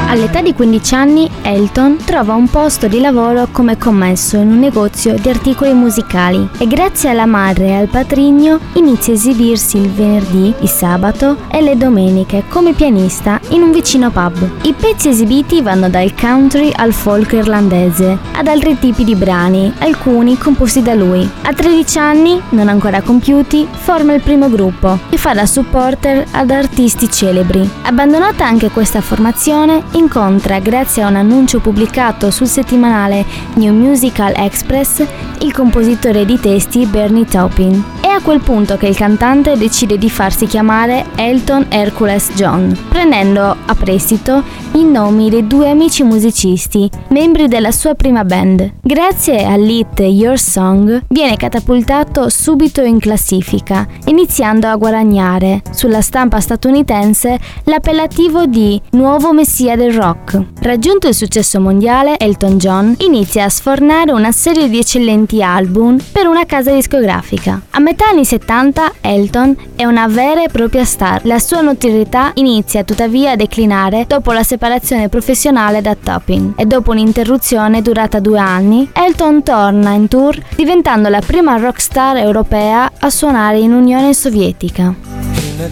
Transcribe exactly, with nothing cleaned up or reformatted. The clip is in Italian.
All'età di quindici anni, Elton trova un posto di lavoro come commesso in un negozio di articoli musicali e grazie alla madre e al patrigno inizia a esibirsi il venerdì, il sabato e le domeniche come pianista in un vicino pub. I pezzi esibiti vanno dal country al folk irlandese, ad altri tipi di brani, alcuni composti da lui. A tredici anni, non ancora compiuti, forma il primo gruppo e fa da supporter ad artisti celebri. Abbandonata anche questa formazione, incontra, grazie a un annuncio pubblicato sul settimanale New Musical Express, il compositore di testi Bernie Taupin. È a quel punto che il cantante decide di farsi chiamare Elton Hercules John, prendendo a prestito i nomi dei due amici musicisti, membri della sua prima band. Grazie all'hit Your Song, viene catapultato subito in classifica, iniziando a guadagnare sulla stampa statunitense l'appellativo di nuovo messia del rock. Raggiunto il successo mondiale, Elton John inizia a sfornare una serie di eccellenti album per una casa discografica. A metà anni settanta, Elton è una vera e propria star. La sua notorietà inizia tuttavia a declinare dopo la separazione professionale da Taupin e dopo un'interruzione durata due anni, Elton torna in tour diventando la prima rockstar europea a suonare in Unione Sovietica.